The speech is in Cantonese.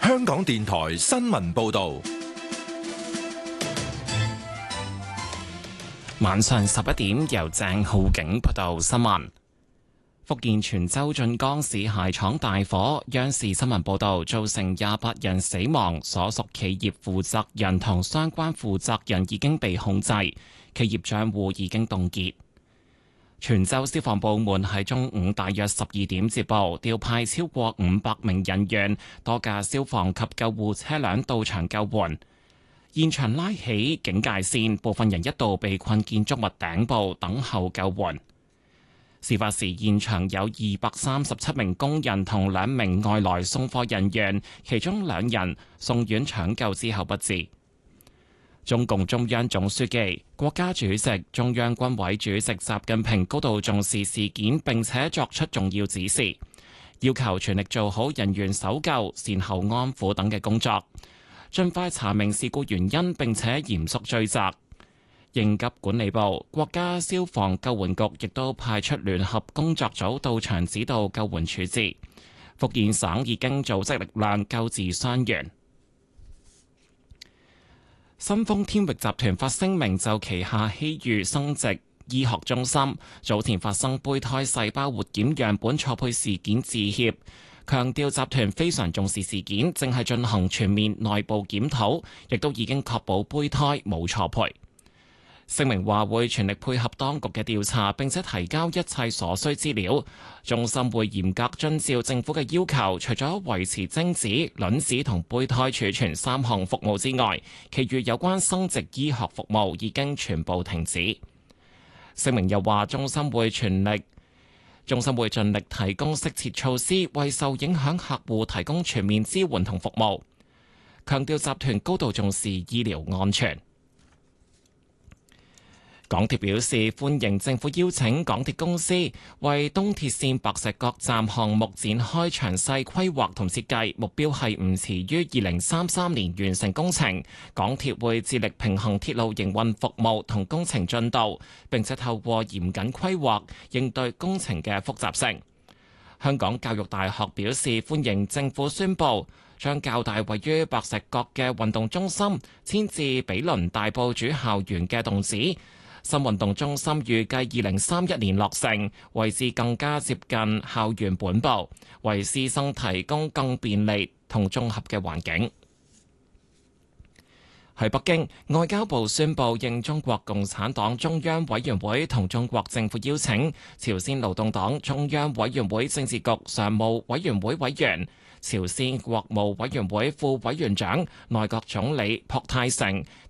香港電台新聞報道。 晚上11點，由鄭浩景報道新聞。福建泉州晉江市鞋廠大火，央視新聞報道造成28人死亡，所屬企業負責人同相關負責人已經被控制，企業賬戶已經凍結。泉州消防部門喺中午大約12點接報，調派超過500名人員，多架消防及救護車輛到場救援。現場拉起警戒線，部分人一度被困建築物頂部等候救援。事發時現場有237名工人同2名外來送貨人員，其中2人送院搶救之後不治。中共中央總書記、國家主席、中央軍委主席習近平高度重視事件，並且作出重要指示，要求全力做好人員搜救、善後安撫等嘅工作，盡快查明事故原因，並且嚴肅追責。應急管理部、國家消防救援局亦都派出聯合工作組到場指導救援處置。福建省已經組織力量救治傷員。新豐天域集團發聲明就旗下希裕生殖醫學中心早前發生胚胎細胞活檢樣本錯配事件致歉，強調集團非常重視事件，正係進行全面內部檢討，亦都已經確保胚胎冇錯配。聲明話會全力配合當局嘅調查，並且提交一切所需資料。中心會嚴格遵照政府嘅要求，除咗維持精子、卵子同胚胎儲存3項服務之外，其餘有關生殖醫學服務已經全部停止。聲明又話，中心會盡力提供適切措施，為受影響客戶提供全面支援同服務，強調集團高度重視醫療安全。港鐵表示歡迎政府邀請港鐵公司為東鐵線白石角站項目展開詳細規劃同設計，目標係唔遲於2033年完成工程。港鐵會致力平衡鐵路營運服務同工程進度，並且透過嚴謹規劃應對工程嘅複雜性。香港教育大學表示歡迎政府宣布將較大位於白石角嘅運動中心遷至毗鄰大埔主校園嘅洞子。新運動中心預計2031年落成，位置更加接近校園本部，為師生提供更便利同綜合嘅環境。喺北京，外交部宣布應中國共產黨中央委員會同中國政府邀請，朝鮮勞動黨中央委員會政治局常務委員會委員、朝鮮國務委員會副委員長、內閣總理朴泰成